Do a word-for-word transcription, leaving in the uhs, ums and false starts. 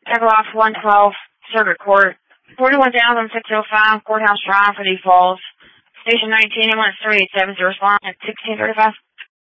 Echoff one twelve, Circuit Court. forty-one thousand six oh five, Courthouse Drive for the Falls. Station nineteen, M one three eight seven to respond at sixteen thirty-five.